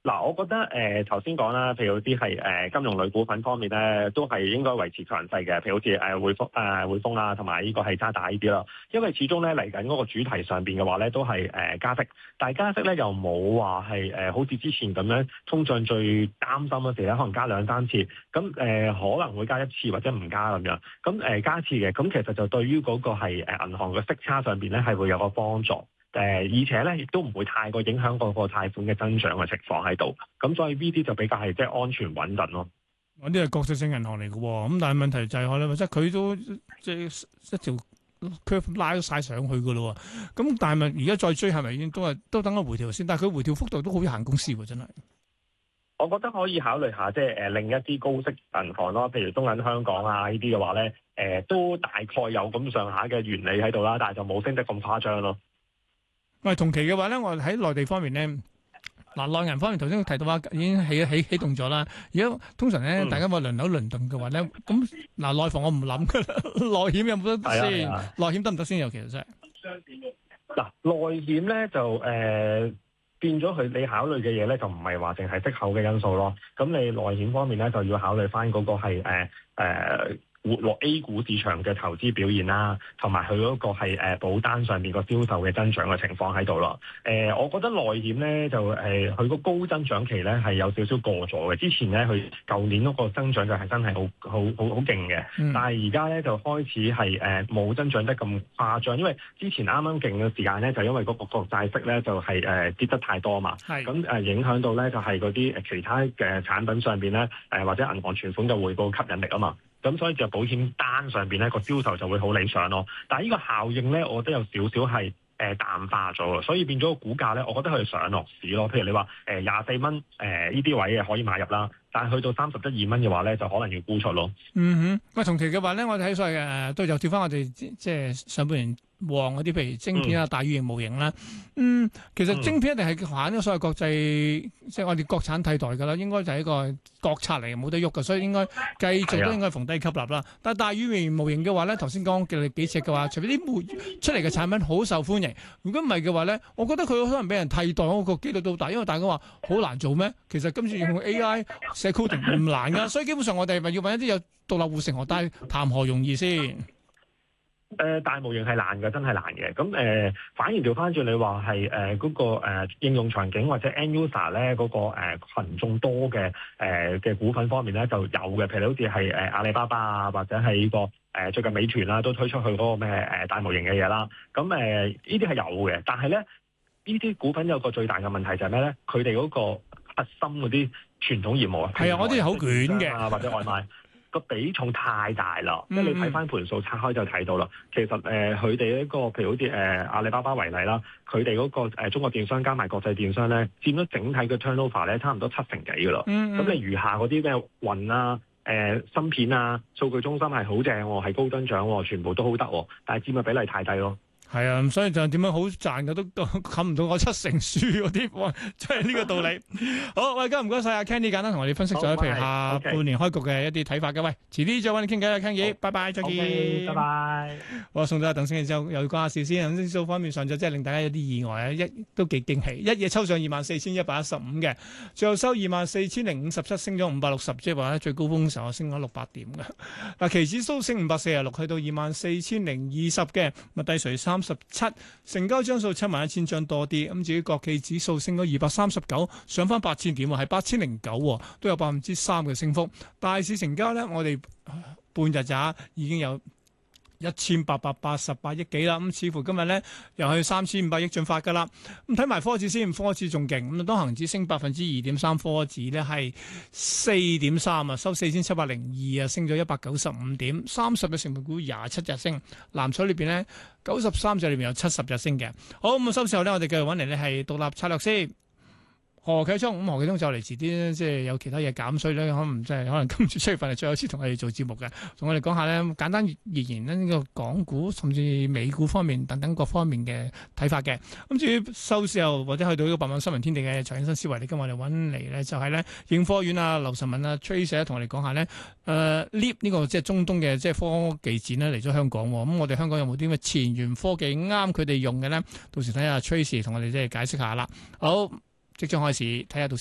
嗱，我覺得頭先講啦，譬如啲係金融類股份方面咧，都係應該維持強勢嘅，譬如好似匯豐啊，同埋呢個係渣打呢啲啦。因為始終咧嚟緊嗰個主題上邊嘅話咧，都係加息，但係加息咧又冇話係好似之前咁樣通脹最擔心嗰時咧，可能加兩三次，咁可能會加一次或者唔加咁樣，咁加一次嘅，咁其實就對於嗰個係銀行嘅息差上邊咧係會有個幫助。而且咧，亦都唔會太過影響嗰個貸款嘅增長嘅情況喺度，咁所以呢啲就比較係即係安全穩陣咯。 嗰啲係國際性銀行嚟嘅喎，咁但係問題就係可能即係佢都即係一條 curve 拉咗晒上去嘅咯喎，咁但係咪而家再追係咪已經都等佢回調先？但係佢回調幅度都好有限公司喎，真係。 我覺得可以考慮下即係另一啲高息銀行咯，譬如中銀香港啊呢啲嘅話咧，都大概有咁上下嘅原理喺度啦，但係就冇升得咁誇張咯。 喂，同期嘅話咧，我喺內地方面咧，嗱內銀方面頭先提到話已經起動咗啦。而家通常咧，大家話輪流輪動嘅話咧，咁嗱內房我唔諗噶啦，內險有冇得先？內險得唔得先？尤其真係嗱內險咧就變咗佢你考慮嘅嘢咧，就唔係話淨係息口嘅因素咯。咁你內險方面咧，就要考慮翻嗰個係活絡 A 股市場嘅投資表現啦，同埋佢嗰個係保單上面個銷售嘅增長嘅情況喺度咯。我覺得內險咧就佢個高增長期咧係有少少過咗嘅。之前咧佢舊年嗰個增長就係真係好勁嘅，但係而家咧就開始係冇增長得咁誇張，因為之前啱啱勁嘅時間咧就因為嗰個國債息咧就係跌得太多嘛，咁影響到咧就係嗰啲其他嘅產品上邊咧或者銀行存款嘅回報吸引力啊嘛。咁所以就保險單上邊咧個銷售就會好理想咯，但係呢個效應咧，我覺得有少少係淡化咗，所以變咗個股價咧，我覺得佢上落市咯。譬如你話24蚊呢啲位嘅可以買入啦，但係去到31、2蚊嘅話咧，就可能要沽出咯。 嗯哼，喂，同期嘅話咧，我哋睇所謂都又跳翻我哋即係上半年旺嗰啲，譬如晶片啊、大語型模型啦。其實晶片一定係行咗所謂國際，即係我哋國產替代㗎啦，應該就係一個國策嚟，冇得喐㗎，所以應該繼續都應該逢低吸納啦。但係大語型模型嘅話咧，頭先講嘅幾隻嘅話，除非啲出嚟嘅產品好受歡迎，如果唔係嘅話咧，我覺得佢可能俾人替代嗰個機率都大，因為大家話好難做咩？其實今次用 AI 寫 coding 唔難㗎，所以基本上我哋咪要揾一啲有獨立護城河，但係談何容易先？ 大模型係難嘅，真係難嘅。咁反而調翻轉你話係嗰個應用場景或者 end user 咧嗰個群眾多嘅股份方面咧就有嘅，譬如好似係阿里巴巴啊，或者係呢個最近美團啦都推出去嗰個咩大模型嘅嘢啦。咁呢啲係有嘅，但係咧呢啲股份有個最大嘅問題就係咩咧？佢哋嗰個核心嗰啲傳統業務啊， 係啊，我啲好捲嘅， 或者外賣。個比重太大啦，即係你睇翻盤數拆開就睇到啦。其實佢哋一個譬如好似阿里巴巴為例啦，佢哋嗰個中國電商加埋國際電商咧，佔咗整體嘅 turnover 咧差唔多70%幾噶啦。咁你餘下嗰啲咩雲啊、芯片啊、數據中心係好正喎，係高增長，全部都好得，但係佔嘅比例太低咯。 係啊，所以就點樣好賺嘅都冚唔到我7成輸嗰啲，即係呢個道理。好，喂，今日唔該晒阿 Kenny 簡單同我哋分析咗，譬如下半年開局嘅一啲睇法嘅。喂，遲啲再揾你傾偈啊 Kenny，拜拜，再見， 拜拜。 我送咗阿鄧先生之後，又講下事先。恒生指數方面上就真係令大家有啲意外啊，都幾驚喜，一夜抽上24,115嘅，最後收24,057，升咗560，即係話咧最高峰時候升咗600點嘅。嗱，期指都升546，去到24,020嘅，咪低水37，成交張數71,000張多啲。咁至於國企指數升咗239，上翻8,000點喎，係8,009，都有3%嘅升幅。大市成交咧，我哋半日咋已經有1,888億幾啦，咁似乎今日咧又去3,500億進發噶啦。咁睇埋科指先，科指仲勁，咁當恒指升2.3%，科指咧係4.3啊，收4,702啊，升咗195點，30隻成分股27隻升，藍籌裏邊咧93隻裏邊有70隻升嘅。好，咁收市後咧，我哋繼續揾嚟咧係獨立策略師何啟聰，何啟聰就嚟遲啲即係有其他嘢減稅咧，可能今次7月份係最後一次同我哋做節目嘅，同我哋講下咧簡單而言咧呢個港股甚至美股方面等等各方面嘅睇法嘅。咁至於收市後或者去到呢個百萬新聞天地嘅財經新思維，你今日我哋揾嚟咧就係咧應科院啊、劉神敏啊、Trace 同我哋講下咧Leap 呢個即係中東嘅即係科技展咧嚟咗香港，咁我哋香港有冇啲咩前沿科技啱佢哋用嘅咧？到時睇下 Trace 同我哋即係解釋下啦。好。即將開始，睇下到時。